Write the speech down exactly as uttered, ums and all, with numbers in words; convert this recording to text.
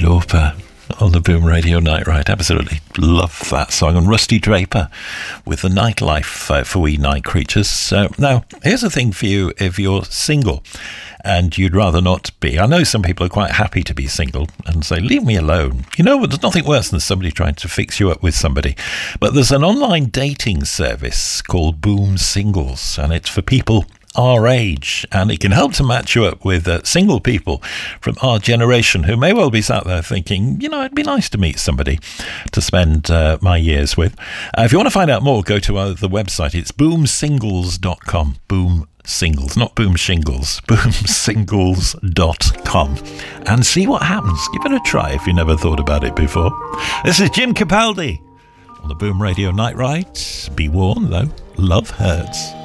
Lauper on the Boom Radio Night Ride. Absolutely love that song. And Rusty Draper with the Nightlife uh, for We Night Creatures. So now, here's the thing for you if you're single and you'd rather not be. I know some people are quite happy to be single and say, leave me alone. You know, there's nothing worse than somebody trying to fix you up with somebody. But there's an online dating service called Boom Singles, and it's for people our age, and it can help to match you up with uh, single people from our generation who may well be sat there thinking, you know, it'd be nice to meet somebody to spend uh, my years with. Uh, if you want to find out more, go to uh, the website. It's boom singles dot com. Boom Singles, not Boom Shingles. boom singles dot com. And see what happens. Give it a try if you never thought about it before. This is Jim Capaldi on the Boom Radio Night Ride. Be warned, though, love hurts.